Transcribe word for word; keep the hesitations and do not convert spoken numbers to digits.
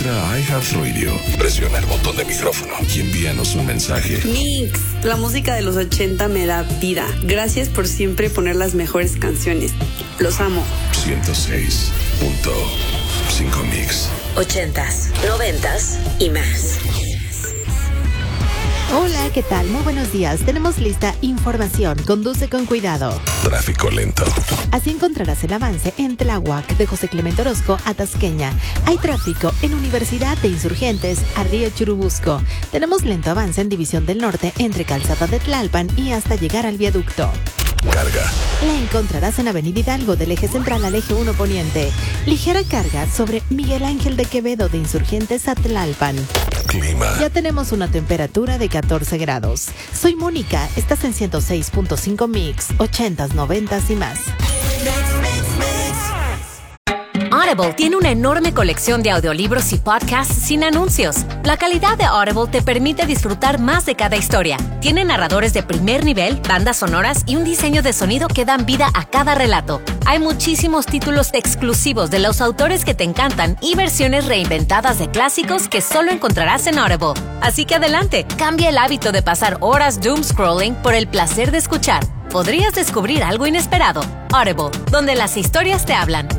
Entra a iHeartRadio, presiona el botón de micrófono y envíanos un mensaje. Mix, la música de los ochenta me da vida. Gracias por siempre poner las mejores canciones. Los amo. ciento seis punto cinco Mix. Ochentas, noventas y más. Hola, ¿qué tal? Muy buenos días. Tenemos lista información. Conduce con cuidado. Tráfico lento. Así encontrarás el avance en Tláhuac, de José Clemente Orozco a Tasqueña. Hay tráfico en Universidad de Insurgentes a Río Churubusco. Tenemos lento avance en División del Norte entre Calzada de Tlalpan y hasta llegar al viaducto. Carga. La encontrarás en Avenida Hidalgo del eje central al eje uno poniente. Ligera carga sobre Miguel Ángel de Quevedo de Insurgentes a Tlalpan. Clima. Ya tenemos una temperatura de catorce grados. Soy Mónica, estás en ciento seis punto cinco Mix, ochentas, noventas y más. Audible tiene una enorme colección de audiolibros y podcasts sin anuncios. La calidad de Audible te permite disfrutar más de cada historia. Tiene narradores de primer nivel, bandas sonoras y un diseño de sonido que dan vida a cada relato. Hay muchísimos títulos exclusivos de los autores que te encantan y versiones reinventadas de clásicos que solo encontrarás en Audible. Así que adelante, cambia el hábito de pasar horas doom scrolling por el placer de escuchar. Podrías descubrir algo inesperado. Audible, donde las historias te hablan.